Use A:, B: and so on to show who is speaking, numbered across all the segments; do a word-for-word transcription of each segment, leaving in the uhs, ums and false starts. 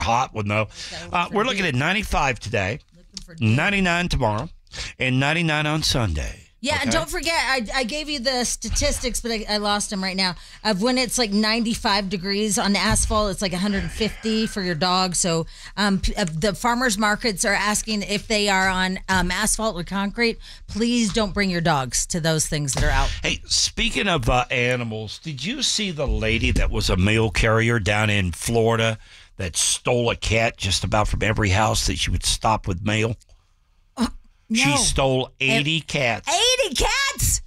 A: hot with no. Uh, we're looking at ninety-five today, ninety-nine tomorrow, and ninety-nine on Sunday.
B: Yeah,
A: okay?
B: and don't forget, I, I gave you the statistics, but I, I lost them right now, of when it's like ninety-five degrees on asphalt, it's like one hundred fifty for your dog. So um, p- uh, the farmers markets are asking if they are on um, asphalt or concrete, please don't bring your dogs to those things that are out.
A: Hey, speaking of uh, animals, did you see the lady that was a mail carrier down in Florida that stole a cat just about from every house that she would stop with mail?
B: No.
A: She stole eighty and cats.
B: eighty cats?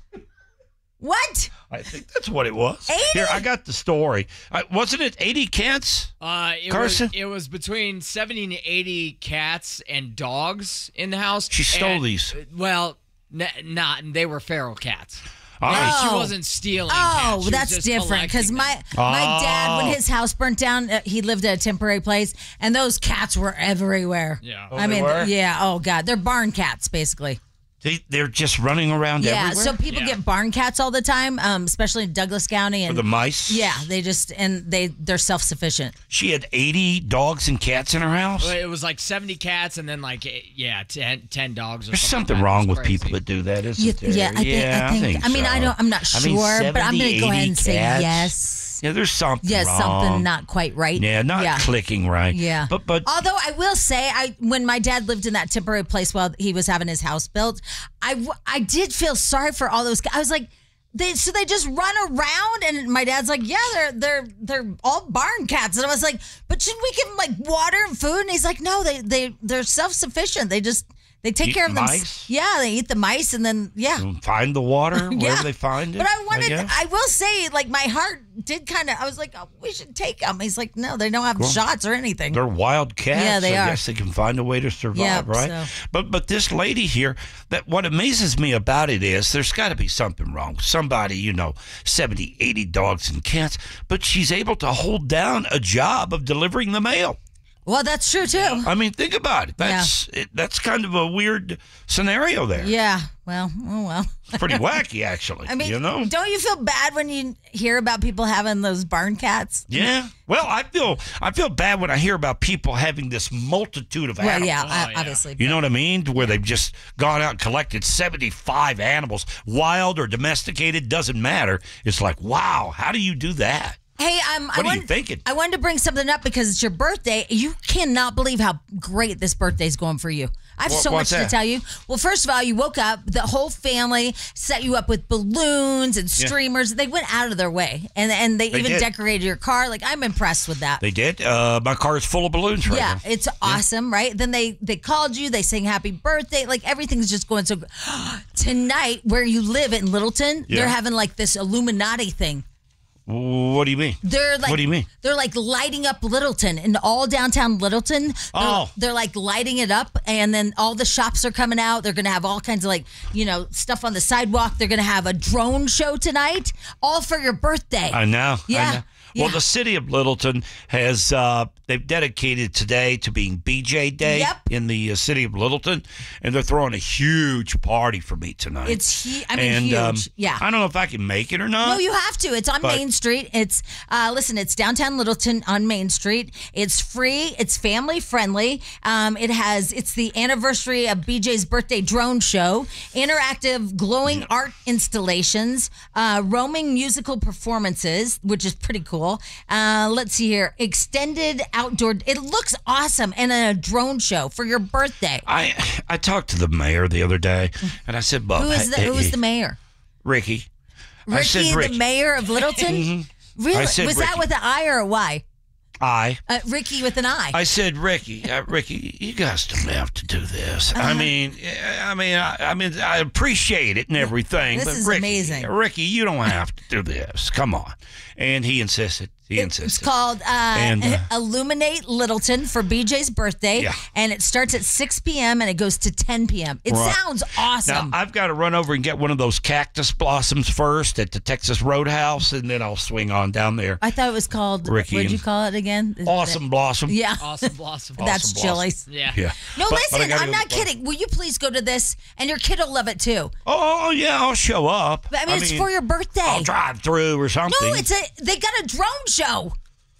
B: What?
A: I think that's what it was.
B: eighty?
A: Here, I got the story. Uh, wasn't it eighty cats?
C: Uh, it
A: Carson?
C: Was, it was between seventy and eighty cats and dogs in the house.
A: She stole
C: and,
A: these.
C: Well, n- not. They were feral cats.
A: Oh.
C: Yeah, she wasn't stealing
B: Oh,
C: cats. She was
B: that's
C: just
B: different. Because
C: collecting
B: my
C: them.
B: my dad, when
A: Oh.
B: his house burnt down, uh, he lived at a temporary place, and those cats were everywhere.
C: Yeah.
A: Oh,
B: I
A: they
B: mean,
A: were?
B: yeah. Oh God, they're barn cats basically.
A: They, they're just running around
B: Yeah.
A: everywhere?
B: So people
C: Yeah.
B: get barn cats all the time, um, especially in Douglas County,
A: For
B: and
A: the mice?
B: yeah, they just and they they're self sufficient.
A: She had eighty dogs and cats in her house?
C: Well, it was like seventy cats and then like eh, yeah, ten, ten dogs. Or
A: There's
C: something,
A: something
C: like that.
A: wrong
C: It was
A: with
C: crazy.
A: people that do that, isn't
B: Yeah,
A: there?
B: yeah, I think.
A: yeah,
B: I think. I, mean,
A: so.
B: I don't. I'm not
A: I
B: sure,
A: mean,
B: but I'm going to go ahead and say
A: cats.
B: yes.
A: Yeah, there's something
B: Yeah,
A: wrong.
B: something not quite right.
A: Yeah, not
B: yeah.
A: clicking right.
B: Yeah.
A: But, but
B: Although I will say, I when my dad lived in that temporary place while he was having his house built, I, w- I did feel sorry for all those. I was like, they so they just run around, and my dad's like, yeah, they're they're they're all barn cats, and I was like, but shouldn't we give them like water and food? And he's like, no, they they they're self sufficient. They just they take
A: Eat
B: care of them.
A: mice?
B: Yeah, they eat the mice, and then yeah.
A: find the water wherever
B: Yeah.
A: they find it.
B: But I wanted,
A: guess.
B: I, will say, like, my heart did kind of, I was like, oh, we should take them. He's like, no, they don't have
A: Well,
B: shots or anything.
A: They're wild cats.
B: Yeah, they
A: I
B: are.
A: guess they can find a way to survive,
B: Yep,
A: right?
B: so-
A: But but this lady here, that what amazes me about it is there's got to be something wrong. Somebody, you know, seventy, eighty dogs and cats, but she's able to hold down a job of delivering the mail.
B: Well, that's true, too.
A: I mean, think about it. That's it, that's kind of a weird scenario there.
B: Yeah. Well, oh, well.
A: It's pretty wacky, actually.
B: I mean,
A: you know?
B: don't you feel bad when you hear about people having those barn cats?
A: Yeah. Well, I feel I feel bad when I hear about people having this multitude of
B: Well,
A: animals.
B: yeah,
C: Oh,
B: uh,
C: yeah.
B: obviously.
A: You know what I mean? Where they've just gone out and collected seventy-five animals, wild or domesticated, doesn't matter. It's like, wow, how do you do that?
B: Hey, um, I
A: What are you
B: wanted,
A: thinking?
B: I wanted to bring something up because it's your birthday. You cannot believe how great this birthday's going for you. I have
A: What-
B: so
A: what's
B: much
A: that?
B: to tell you. Well, first of all, you woke up, the whole family set you up with balloons and
A: Yeah.
B: streamers. They went out of their way, and and they,
A: They
B: even
A: did.
B: decorated your car. Like, I'm impressed with that.
A: They did. Uh, my car is full of balloons right
B: Yeah,
A: now.
B: it's awesome, right? Then they they called you, they sang happy birthday, like everything's just going so good. Tonight, where you live in Littleton,
A: Yeah.
B: they're having like this Illuminati thing.
A: What do you mean?
B: They're like,
A: What do you mean?
B: They're like lighting up Littleton and all downtown Littleton. They're,
A: Oh.
B: they're like lighting it up, and then all the shops are coming out. They're gonna have all kinds of like you know stuff on the sidewalk. They're gonna have a drone show tonight, all for your birthday.
A: I know. I
B: Yeah,
A: know. Well,
B: yeah.
A: the city of Littleton has, uh, they've dedicated today to being B J Day
B: Yep.
A: in the uh, city of Littleton, and they're throwing a huge party for me tonight.
B: It's hu- I mean,
A: and,
B: huge.
A: um,
B: Yeah.
A: I don't know if I can make it or not.
B: No, you have to. It's on
A: But-
B: Main Street. It's uh, listen. It's downtown Littleton on Main Street. It's free. It's family friendly. Um, it has. It's the anniversary of B J's birthday drone show. Interactive glowing art installations. Uh, roaming musical performances, which is pretty cool. Uh, let's see here. Extended outdoor. It looks awesome, and a drone show for your birthday.
A: I I talked to the mayor the other day, and I said, "Bob,
B: Who is the
A: hey,
B: Who is
A: hey,
B: the mayor?
A: Ricky." I
B: Ricky,
A: said,
B: the
A: Ricky.
B: mayor of Littleton. Really?
A: I said
B: Was that
A: Ricky.
B: with an I or a Y?
A: I.
B: Uh, Ricky with an I.
A: I said, Ricky, uh, Ricky, you guys don't have to do this.
B: Uh-huh.
A: I mean, I mean, I, I mean, I appreciate it and everything.
B: This
A: but
B: is
A: Ricky,
B: amazing.
A: Ricky, you don't have to do this. Come on. And he insisted. He
B: It's
A: insisted.
B: called uh,
A: And, uh,
B: Illuminate Littleton for B J's birthday.
A: Yeah.
B: And it starts at six p.m. and it goes to ten p.m. It
A: Right.
B: sounds awesome.
A: Now, I've got to run over and get one of those cactus blossoms first at the Texas Roadhouse, and then I'll swing on down there.
B: I thought it was called,
A: Ricky
B: what'd you
A: and-
B: call it again?
A: Awesome blossom.
B: Yeah.
C: Awesome blossom.
B: That's
A: Awesome blossom.
B: Chili's.
C: Yeah.
A: Yeah.
B: No,
A: But- but I
B: listen,
A: gotta
B: I'm
A: go-
B: not kidding. Will you please go to this? And your kid will love it too.
A: Oh, yeah, I'll show up.
B: But, I mean, it's for your birthday.
A: I'll drive through or something.
B: No, it's a, they got a drone show.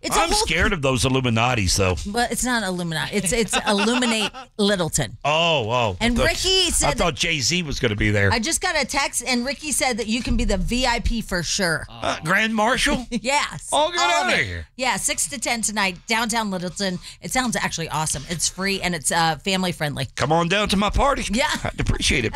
B: It's
A: I'm
B: a whole,
A: scared of those Illuminatis, though.
B: But it's not Illuminati. It's it's Illuminate Littleton.
A: Oh, oh.
B: And
A: I thought,
B: Ricky said
A: I thought Jay Z was going to be there.
B: I just got a text, and Ricky said that you can be the V I P for sure.
A: Uh, Grand Marshal?
B: Yes.
A: Oh, get
B: all
A: out
B: of
A: of
B: it.
A: here.
B: Yeah, six to ten tonight, downtown Littleton. It sounds actually awesome. It's free and it's uh, family friendly.
A: Come on down to my party.
B: Yeah.
A: I'd appreciate it.